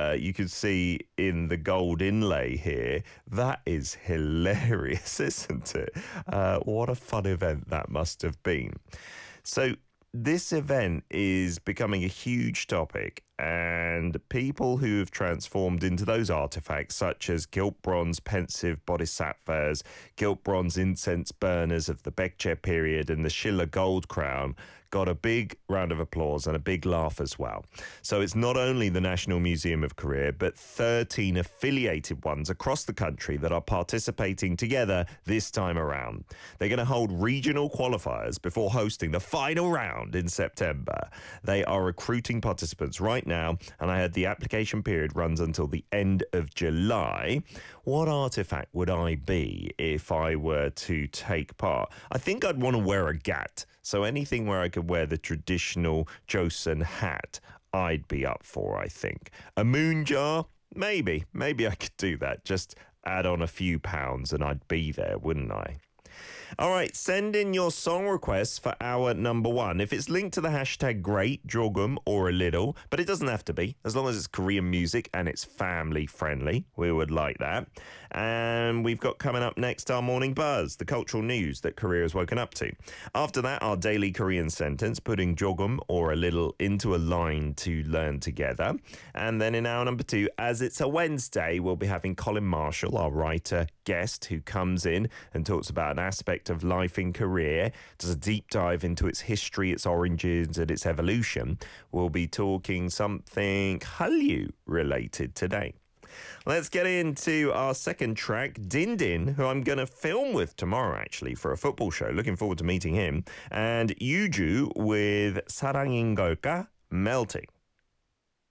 you can see in the gold inlay here. That is hilarious, isn't it? What a fun event that must have been. So this event is becoming a huge topic, and people who have transformed into those artifacts, such as gilt bronze pensive bodhisattvas, gilt bronze incense burners of the Baekje period, and the Schiller gold crown, got a big round of applause and a big laugh as well. So it's not only the National Museum of Korea, but 13 affiliated ones across the country that are participating together this time around. They're going to hold regional qualifiers before hosting the final round in September. They are recruiting participants right now, and I heard the application period runs until the end of July. What artifact would I be if I were to take part? I think I'd want to wear a gat. So anything where I could wear the traditional Joseon hat, I'd be up for, I think. A moon jar? Maybe I could do that. Just add on a few pounds and I'd be there, wouldn't I? All right, send in your song requests for hour number 1. If it's linked to the hashtag great, jogum, or a little, but it doesn't have to be, as long as it's Korean music and it's family friendly, we would like that. And we've got coming up next our Morning Buzz, the cultural news that Korea has woken up to. After that, our daily Korean sentence, putting jogum or a little into a line to learn together. And then in hour number 2, as it's a Wednesday, we'll be having Colin Marshall, our writer guest, who comes in and talks about an aspect of life in Korea, does a deep dive into its history, its origins, and its evolution. We'll be talking something Hallyu related today. Let's get into our second track, Din Din, who I'm going to film with tomorrow, actually, for a football show. Looking forward to meeting him. And Yuju with 사랑인 걸까? Melting.